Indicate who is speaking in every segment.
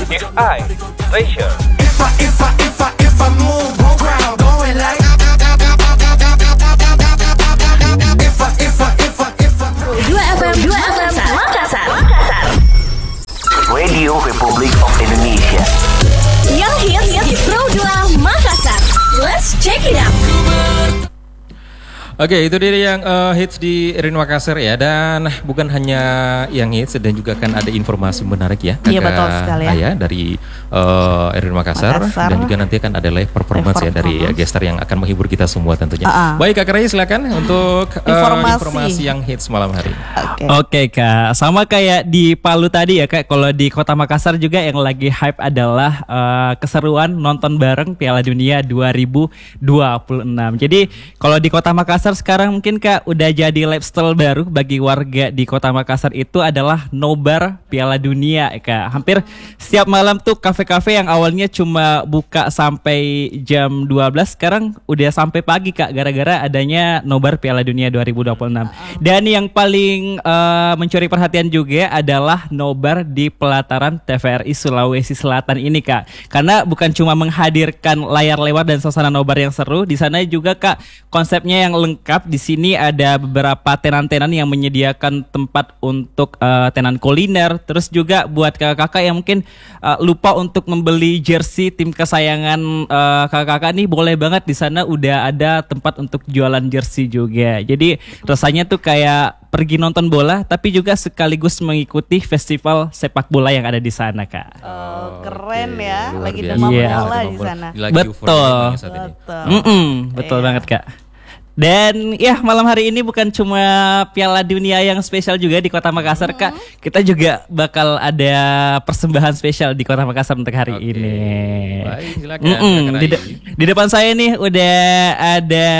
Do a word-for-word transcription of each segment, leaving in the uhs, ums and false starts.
Speaker 1: If I Treasure.
Speaker 2: If I, if I, if I, if I move, whole crowd going like. If I, if I, if I, if I.
Speaker 3: dua F M, dua F M Makassar. Makassar.
Speaker 1: Radio Republik of Indonesia.
Speaker 3: Yang hits di Pro dua Makassar. Let's check it out.
Speaker 4: Oke, itu dia yang uh, hits di Erin Makassar ya. Dan bukan hanya yang hits, dan juga kan ada informasi menarik ya.
Speaker 5: Iya, betul sekali ya.
Speaker 4: Ayah dari uh, Erin Makassar.
Speaker 5: Makassar.
Speaker 4: Dan juga nanti akan ada live performance
Speaker 5: Live
Speaker 4: ya dari uh,
Speaker 5: performance.
Speaker 4: gestar yang akan menghibur kita semua tentunya.
Speaker 5: Uh-uh.
Speaker 4: Baik Kak Ray, silakan untuk uh,
Speaker 5: Informasi.
Speaker 4: informasi yang hits malam hari ini.
Speaker 5: Oke.
Speaker 6: Oke Kak, sama kayak di Palu tadi ya Kak, kalau di Kota Makassar juga yang lagi hype adalah uh, keseruan nonton bareng Piala Dunia dua ribu dua puluh enam. Jadi kalau di Kota Makassar sekarang mungkin Kak udah jadi lifestyle baru bagi warga di Kota Makassar, itu adalah nobar Piala Dunia ya Kak. Hampir setiap malam tuh kafe-kafe yang awalnya cuma buka sampai jam dua belas sekarang udah sampai pagi Kak, gara-gara adanya nobar Piala Dunia dua ribu dua puluh enam. Dan yang paling uh, mencuri perhatian juga adalah nobar di pelataran T V R I Sulawesi Selatan ini Kak. Karena bukan cuma menghadirkan layar lebar dan suasana nobar yang seru, di sana juga Kak konsepnya yang lengkap. Di sini ada beberapa tenan-tenan yang menyediakan tempat untuk uh, tenan kuliner. Terus juga buat kakak-kakak yang mungkin uh, lupa untuk membeli jersey tim kesayangan uh, kakak-kakak nih, boleh banget di sana udah ada tempat untuk jualan jersey juga. Jadi rasanya tuh kayak pergi nonton bola tapi juga sekaligus mengikuti festival sepak bola yang ada di sana Kak.
Speaker 5: Oh, keren
Speaker 4: Oke,
Speaker 5: ya.
Speaker 4: luar
Speaker 5: Lagi
Speaker 4: biasa.
Speaker 5: demam
Speaker 6: Iya.
Speaker 5: bola
Speaker 4: Demam
Speaker 5: di
Speaker 4: bola.
Speaker 5: sana.
Speaker 4: Lagi
Speaker 6: Betul.
Speaker 4: euforia saat ini.
Speaker 5: Betul.
Speaker 6: Mm-mm, betul
Speaker 5: Iya.
Speaker 6: banget Kak. Dan ya malam hari ini bukan cuma Piala Dunia yang spesial juga di Kota Makassar Kak. Kita juga bakal ada persembahan spesial di Kota Makassar untuk hari
Speaker 4: Oke.
Speaker 6: ini.
Speaker 4: Baik, silakan,
Speaker 6: Mm-mm.
Speaker 4: Kak
Speaker 6: Di,
Speaker 4: Rai.
Speaker 6: de- di depan saya nih udah ada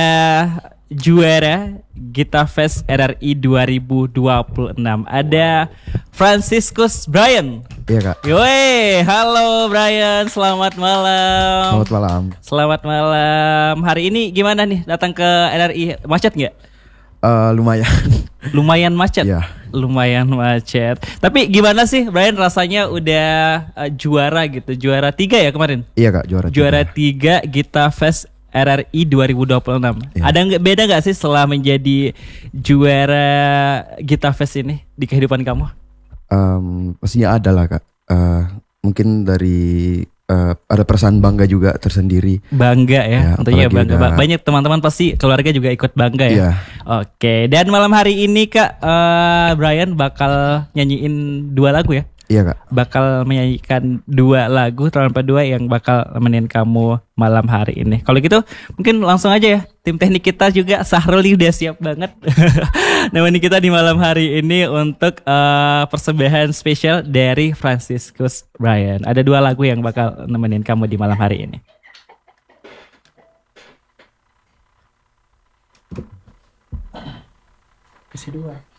Speaker 6: juara Gita Fest R R I dua ribu dua puluh enam. Ada Franciscus Brian.
Speaker 7: Iya kak.
Speaker 6: Yoi, halo Brian, selamat malam.
Speaker 7: Selamat malam.
Speaker 6: Selamat malam. Hari ini gimana nih datang ke R R I? Macet nggak?
Speaker 7: Eh, lumayan.
Speaker 6: Lumayan macet.
Speaker 7: Iya.
Speaker 6: Lumayan macet. Tapi gimana sih Brian, rasanya udah uh, juara gitu? Juara tiga ya kemarin?
Speaker 7: Iya kak, juara.
Speaker 6: Juara
Speaker 7: tiga.
Speaker 6: tiga Gita Fest R R I dua ribu dua puluh enam.
Speaker 7: Iya.
Speaker 6: Ada nggak beda nggak sih setelah menjadi juara Gita Fest ini di kehidupan kamu?
Speaker 7: Em, pastinya ada lah kak. Eh, mungkin dari eh, ada perasaan bangga juga tersendiri.
Speaker 6: Bangga ya,
Speaker 7: Ya,
Speaker 6: tentunya
Speaker 7: apalagi
Speaker 6: bangga.
Speaker 7: udah-
Speaker 6: Banyak teman-teman pasti keluarga juga ikut bangga ya.
Speaker 7: Iya.
Speaker 6: Oke, dan malam hari ini Kak eh, Brian bakal nyanyiin dua lagu ya.
Speaker 7: Iya kak.
Speaker 6: Bakal menyanyikan dua lagu tanpa dua yang bakal nemenin kamu malam hari ini. Kalau gitu mungkin langsung aja ya. Tim teknik kita juga Sahruli udah siap banget nemenin kita di malam hari ini untuk eh, persembahan spesial dari Franciscus Brian. Ada dua lagu yang bakal nemenin kamu di malam hari ini. Kasih dua.